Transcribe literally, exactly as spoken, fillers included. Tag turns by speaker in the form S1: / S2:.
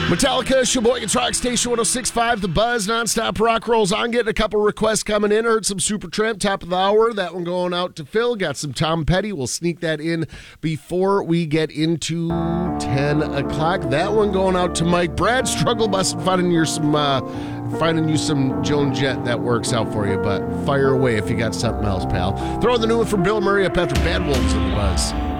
S1: Metallica, Sheboygan's Rock Station one oh six point five, The Buzz, nonstop rock rolls on. Getting a couple requests coming in. Heard some Supertramp, top of the hour. That one going out to Phil. Got some Tom Petty. We'll sneak that in before we get into ten o'clock. That one going out to Mike. Brad, struggle busting finding you some, uh, finding you some Joan Jett that works out for you, but fire away if you got something else, pal. Throw in the new one from Bill Murray up after Bad Wolves in The Buzz.